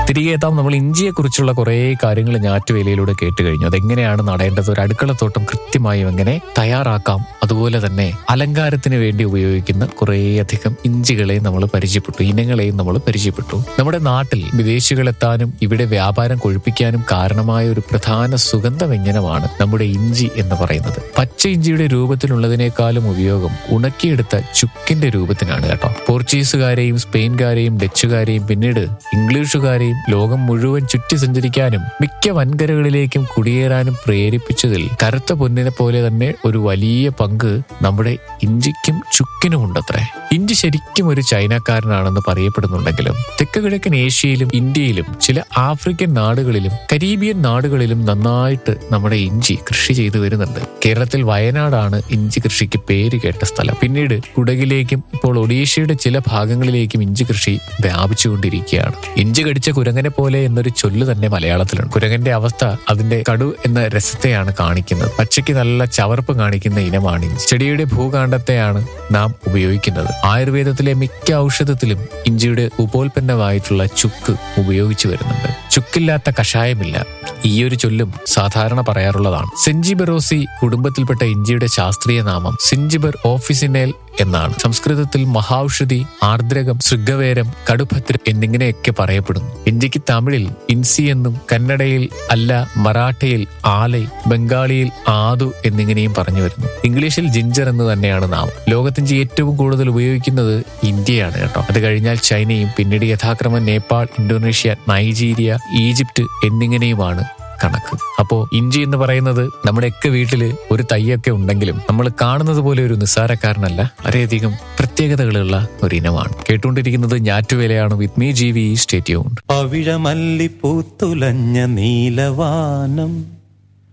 തിരികെ എത്താം. നമ്മൾ ഇഞ്ചിയെക്കുറിച്ചുള്ള കുറേ കാര്യങ്ങൾ ഞാറ്റുവേലയിലൂടെ കേട്ട് കഴിഞ്ഞു. അതെങ്ങനെയാണ് നടേണ്ടത്, ഒരു അടുക്കളത്തോട്ടം കൃത്യമായും എങ്ങനെ തയ്യാറാക്കാം, അതുപോലെ തന്നെ അലങ്കാരത്തിന് വേണ്ടി ഉപയോഗിക്കുന്ന കുറേയധികം ഇഞ്ചികളെയും നമ്മൾ പരിചയപ്പെട്ടു, ഇനങ്ങളെയും നമ്മൾ പരിചയപ്പെട്ടു. നമ്മുടെ നാട്ടിൽ വിദേശികളെത്താനും ഇവിടെ വ്യാപാരം കൊഴുപ്പിക്കാനും കാരണമായ ഒരു പ്രധാന സുഗന്ധ വ്യഞ്ജനമാണ് നമ്മുടെ ഇഞ്ചി എന്ന് പറയുന്നത്. പച്ച ഇഞ്ചിയുടെ രൂപത്തിലുള്ളതിനേക്കാളും ഉപയോഗം ഉണക്കിയെടുത്ത ചുക്കിന്റെ രൂപത്തിനാണ് കേട്ടോ. പോർച്ചുഗീസുകാരെയും സ്പെയിൻകാരെയും ഡച്ചുകാരെയും പിന്നീട് ഇംഗ്ലീഷുകാരെയും ലോകം മുഴുവൻ ചുറ്റി സഞ്ചരിക്കാനും മിക്ക വൻകരകളിലേക്കും കുടിയേറാനും പ്രേരിപ്പിച്ചതിൽ കറുത്ത പൊന്നിനെ പോലെ തന്നെ ഒരു വലിയ പങ്ക് നമ്മുടെ ഇഞ്ചിക്കും ചുക്കിനും ഉണ്ടത്രേ. ഇഞ്ചി ശരിക്കും ഒരു ചൈനക്കാരനാണെന്ന് പറയപ്പെടുന്നുണ്ടെങ്കിലും തെക്ക് കിഴക്കൻ ഏഷ്യയിലും ഇന്ത്യയിലും ചില ആഫ്രിക്കൻ നാടുകളിലും കരീബിയൻ നാടുകളിലും നന്നായിട്ട് നമ്മുടെ ഇഞ്ചി കൃഷി ചെയ്തു വരുന്നുണ്ട്. കേരളത്തിൽ വയനാടാണ് ഇഞ്ചി കൃഷിക്ക് പേര് കേട്ട സ്ഥലം. പിന്നീട് കുടകിലേക്കും ഇപ്പോൾ ഒഡീഷയുടെ ചില ഭാഗങ്ങളിലേക്കും ഇഞ്ചി കൃഷി വ്യാപിച്ചുകൊണ്ടിരിക്കുകയാണ്. ഇഞ്ചി കടിച്ച കുരങ്ങനെ പോലെ എന്നൊരു ചൊല്ല് തന്നെ മലയാളത്തിലുണ്ട്. കുരങ്ങന്റെ അവസ്ഥ അതിന്റെ കടു എന്ന രസത്തെയാണ് കാണിക്കുന്നത്. പച്ചയ്ക്ക് നല്ല ചവർപ്പ് കാണിക്കുന്ന ഇനമാണ് ഇഞ്ചി. ചെടിയുടെ ഭൂകാണ്ഡത്തെയാണ് നാം ഉപയോഗിക്കുന്നത്. ആയുർവേദത്തിലെ മിക്ക ഔഷധത്തിലും ഇഞ്ചിയുടെ ഉപോൽപ്പന്നമായിട്ടുള്ള ചുക്ക് ഉപയോഗിച്ചു വരുന്നുണ്ട്. ചുക്കില്ലാത്ത കഷായമില്ല, ഈ ഒരു ചൊല്ലും സാധാരണ പറയാറുള്ളതാണ്. സെഞ്ചിബെറോസി കുടുംബത്തിൽപ്പെട്ട ഇഞ്ചിയുടെ ശാസ്ത്രീയ നാമം സിഞ്ചിബർ ഓഫിസിനേൽ എന്നാണ്. സംസ്കൃതത്തിൽ മഹാൌഷധി, ആർദ്രകം, ശൃംഗവേരം, കടുഭദ്രം എന്നിങ്ങനെയൊക്കെ പറയപ്പെടുന്നു. ഇഞ്ചിക്ക് തമിഴിൽ ഇൻസി എന്നും കന്നഡയിൽ അല്ല, മറാഠയിൽ ആലൈ, ബംഗാളിയിൽ ആദു എന്നിങ്ങനെയും പറഞ്ഞു വരുന്നു. ഇംഗ്ലീഷിൽ ജിഞ്ചർ എന്ന് തന്നെയാണ് നാമം. ലോകത്തിഞ്ചി ഏറ്റവും കൂടുതൽ ഉപയോഗിക്കുന്നത് ഇന്ത്യയാണ് കേട്ടോ. അത് കഴിഞ്ഞാൽ ചൈനയും, പിന്നീട് യഥാക്രമം നേപ്പാൾ, ഇന്തോനേഷ്യ, നൈജീരിയ, ഈജിപ്റ്റ് എന്നിങ്ങനെയുമാണ് കണക്ക്. അപ്പോ ഇഞ്ചി എന്ന് പറയുന്നത് നമ്മുടെയൊക്കെ വീട്ടില് ഒരു തൈയൊക്കെ ഉണ്ടെങ്കിലും നമ്മൾ കാണുന്നത് പോലെ ഒരു നിസ്സാരക്കാരനല്ല, വളരെയധികം പ്രത്യേകതകളുള്ള ഒരു ഇനമാണ്. കേട്ടുകൊണ്ടിരിക്കുന്നത് ഞാറ്റുവേലയാണ്. With me GV. Stay tuned. പവിഴമല്ലിപ്പൂത്തുലഞ്ഞ നീലവാനം